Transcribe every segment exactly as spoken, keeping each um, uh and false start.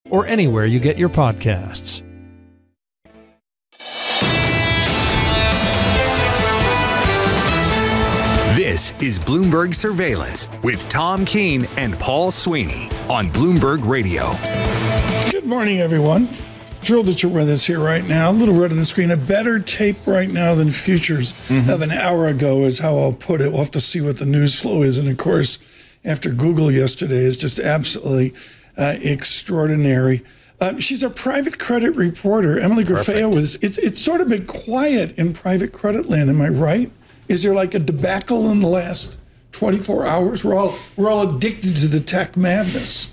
or anywhere you get your podcasts. This is Bloomberg Surveillance with Tom Keene and Paul Sweeney on Bloomberg Radio. Good morning, everyone. Thrilled that you're with us here right now. A little red on the screen. A better tape right now than futures mm-hmm. of an hour ago is how I'll put it. We'll have to see what the news flow is. And, of course, after Google yesterday is just absolutely uh, extraordinary. Uh, she's a private credit reporter. Emily Grafeo was. It's, it's sort of been quiet in private credit land. Am I right? Is there like a debacle in the last twenty-four hours? We're all we're all addicted to the tech madness.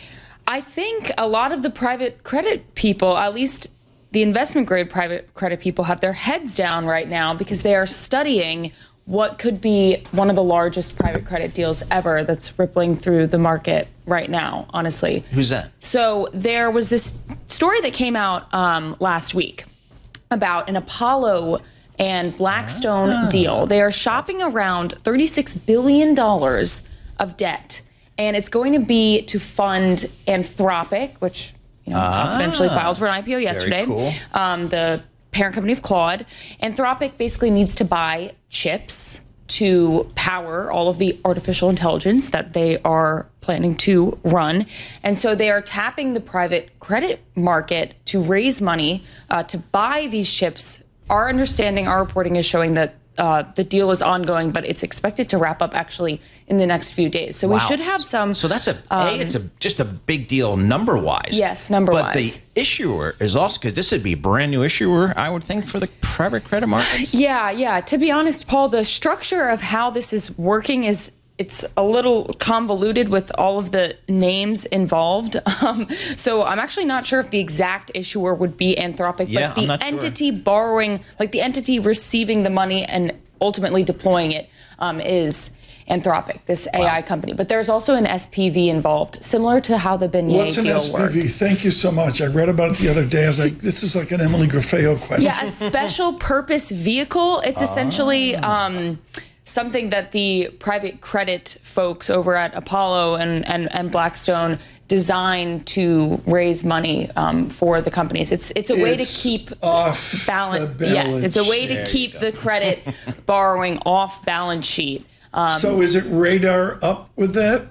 I think a lot of the private credit people, at least the investment grade private credit people, have their heads down right now because they are studying what could be one of the largest private credit deals ever that's rippling through the market right now, honestly. Who's that? So there was this story that came out um, last week about an Apollo and Blackstone ah. deal. They are shopping around thirty-six billion dollars of debt, and it's going to be to fund Anthropic, which you know ah. confidentially filed for an I P O yesterday. Very cool. Um, the parent company of Claude. Anthropic basically needs to buy chips to power all of the artificial intelligence that they are planning to run. And so they are tapping the private credit market to raise money uh, to buy these chips. Our understanding, our reporting is showing that uh, the deal is ongoing, but it's expected to wrap up actually in the next few days. So wow. we should have some. So that's a, um, a it's a just a big deal number wise. Yes, number wise. But the issuer is also, because this would be a brand new issuer, I would think, for the private credit markets. Yeah, yeah. To be honest, Paul, the structure of how this is working is it's a little convoluted with all of the names involved. Um, so I'm actually not sure if the exact issuer would be Anthropic, yeah, but the I'm not entity sure. borrowing, like the entity receiving the money and ultimately deploying it um, is Anthropic, this wow. A I company. But there's also an S P V involved, similar to how the Beignet What's deal What's an S P V? worked. Thank you so much. I read about it the other day. I was like, this is like an Emily Grafeo question. Yeah, a special purpose vehicle. It's essentially... Um, something that the private credit folks over at Apollo and, and, and Blackstone designed to raise money um, for the companies. It's it's a way it's to keep off balance. balance. Yes, it's a way to there keep the credit borrowing off balance sheet. Um, so is it radar up with that?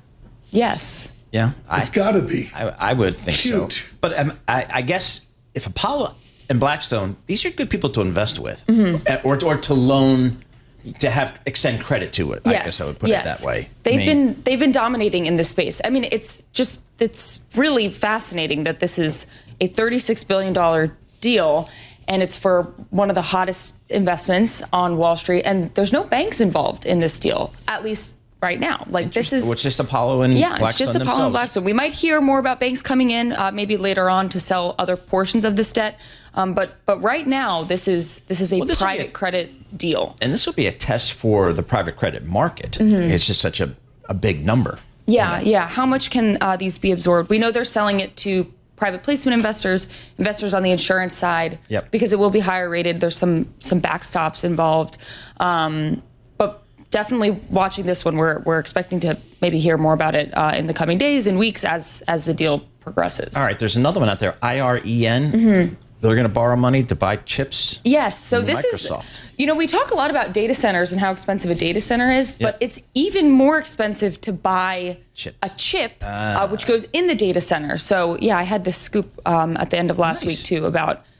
Yes. Yeah, it's got to be. I, I would think Cute. so. But um, I, I guess if Apollo and Blackstone, these are good people to invest with, mm-hmm. or or to loan. To have extend credit to it, I yes, guess I would put yes. it that way. They've I mean, been they've been dominating in this space. I mean, it's just it's really fascinating that this is a thirty-six billion dollars deal, and it's for one of the hottest investments on Wall Street. And there's no banks involved in this deal, at least right now. Like this is which just Apollo and yeah, Blackstone it's just Apollo themselves. and Blackstone. We might hear more about banks coming in, uh, maybe later on to sell other portions of this debt. Um, but but right now, this is this is a well, this private a, credit deal, and this will be a test for the private credit market. Mm-hmm. It's just such a, a big number. Yeah, you know? yeah. How much can uh, these be absorbed? We know they're selling it to private placement investors, investors on the insurance side, yep. because it will be higher rated. There's some some backstops involved, um, but definitely watching this one. We're we're expecting to maybe hear more about it uh, in the coming days and weeks as as the deal progresses. All right, there's another one out there, I R E N. Mm-hmm. They're going to borrow money to buy chips. Yes. So this Microsoft. is, you know, we talk a lot about data centers and how expensive a data center is, Yeah. but it's even more expensive to buy Chips. a chip, Ah. uh, which goes in the data center. So, yeah, I had this scoop um, at the end of last Nice. week, too, about